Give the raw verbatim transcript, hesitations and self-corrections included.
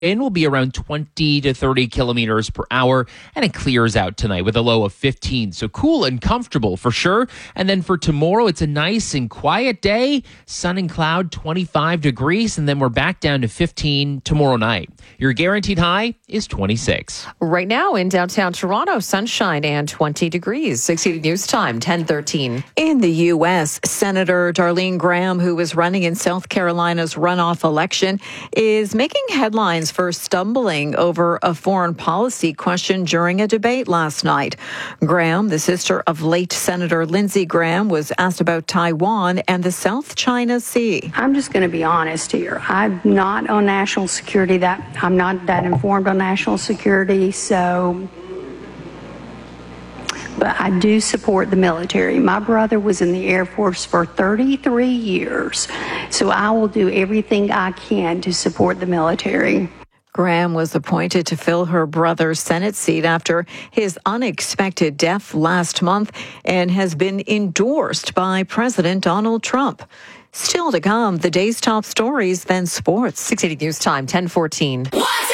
wind will be around twenty to thirty kilometers per hour, and it clears out tonight with a low of fifteen. So cool and comfortable for sure. And then for tomorrow, it's a nice and quiet day. Sun and cloud, twenty-five degrees, and then we're back down to fifteen tomorrow night. Your guaranteed high is twenty-six. Right now in downtown Toronto, sunshine and twenty degrees. sixty News Time, ten thirteen. In the U S, Senator Darlene Graham, who is running in South Carolina's runoff election, is making headlines for stumbling over a foreign policy question during a debate last night. Graham, the sister of late Senator Lindsey Graham, was asked about Taiwan and the South China Sea. I'm just going to be honest here. I'm not on national security. That I'm not that informed on national security, so... But I do support the military. My brother was in the Air Force for thirty-three years, so I will do everything I can to support the military. Graham was appointed to fill her brother's Senate seat after his unexpected death last month and has been endorsed by President Donald Trump. Still to come, the day's top stories, then sports. six eighty News Time, ten fourteen. What's